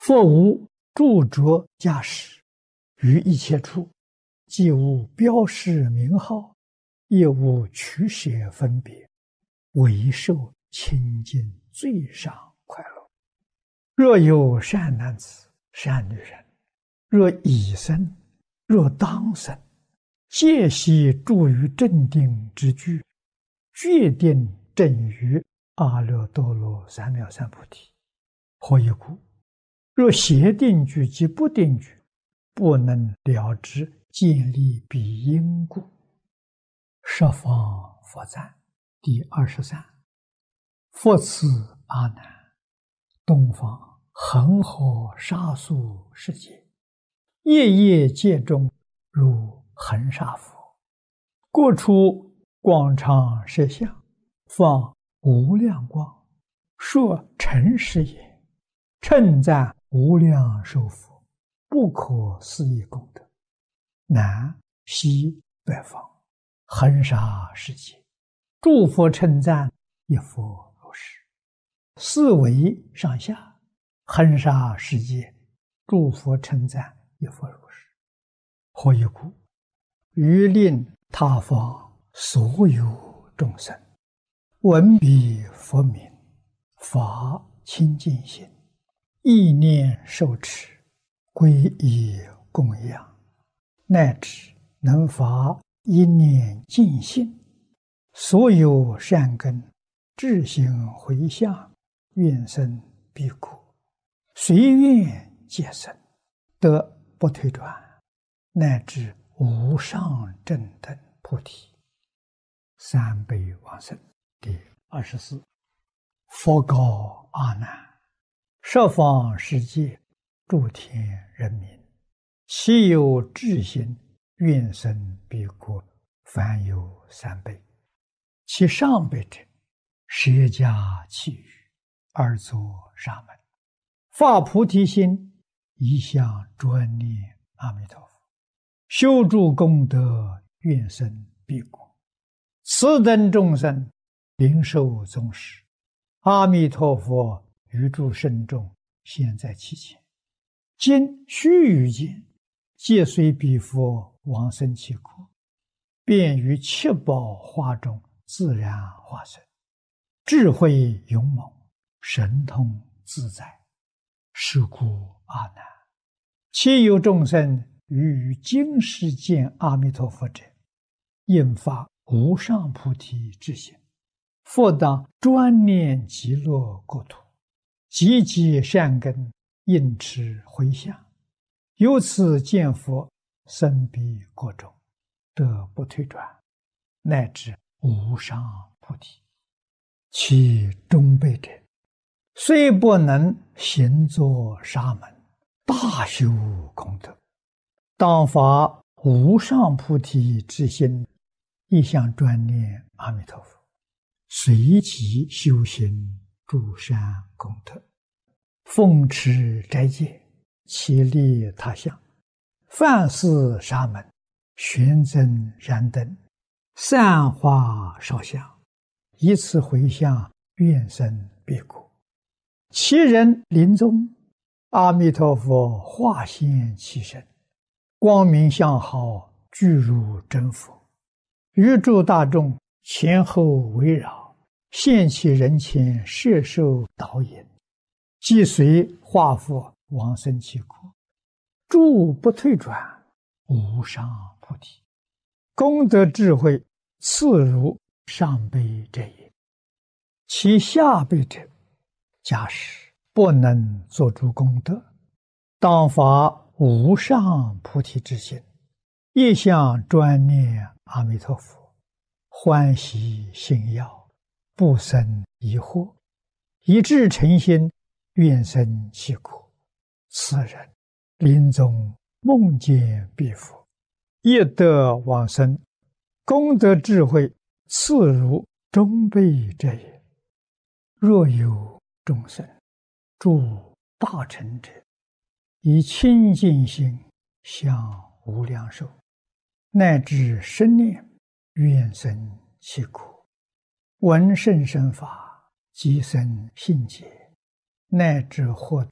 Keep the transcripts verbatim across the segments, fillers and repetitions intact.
佛无著着驾驶，于一切处，既无标示名号，也无取舍分别，唯受清净最上快乐。若有善男子、善女人，若已生，若当生，皆悉住于正定之居，决定正于阿耨多罗三藐三菩提。何以故？若邪定居及不定居，不能了知建立彼因故。十方佛赞第二十三。佛赐阿难，东方恒河沙数世界，夜夜界中如恒沙佛，过出广长舌相，放无量光，说诚实也，称赞无量寿佛，不可思议功德。南西北方恒沙世界，诸佛称赞一佛如是。四维上下恒沙世界，诸佛称赞一佛如是。何以故？于令他方所有众生闻彼佛名，发清净心，意念受持，皈依供养，乃至能发一念净心，所有善根智行回向，愿生彼国，随愿皆生，得不退转，乃至无上正等菩提。三辈往生第二十四。佛告阿难：十方世界诸天人民，其有智心愿生彼国，凡有三辈。其上辈者，舍家弃欲，而作沙门，发菩提心，一向专念阿弥陀佛，修诸功德，愿生彼国。此等众生，灵受宗师，阿弥陀佛于诸圣众现在其前，今须臾间，皆随彼佛往生其国，便于七宝花中自然化身，智慧勇猛，神通自在。是故阿难，其有众生于于今世见阿弥陀佛者，应发无上菩提之心，复当专念极乐国土，积极善根，应持回向，由此见佛，生彼国中，得不退转，乃至无上菩提。其中辈者，虽不能行作沙门，大修功德，当发无上菩提之心，一向专念阿弥陀佛，随即修行诸善功德，奉持斋戒，其利他相，饭施沙门，玄增燃灯，散花烧香，以此回向，愿生彼国。其人临终，阿弥陀佛化现其身，光明相好，具如真佛，于诸大众前后围绕，现其人前，摄受导引，即随化佛往生其国，诸不退转，无上菩提。功德智慧次如上辈者也。其下辈者，假使不能作诸功德，当发无上菩提之心，一向专念阿弥陀佛，欢喜信要，不生疑惑，以至诚心，愿生其国。此人临终梦见彼佛，亦得往生，功德智慧次如中辈者也。若有众生诸大乘者，以清净心向无量寿，乃至生念，愿生其国，闻甚深法，即生信解，乃至获得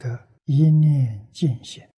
一念见行，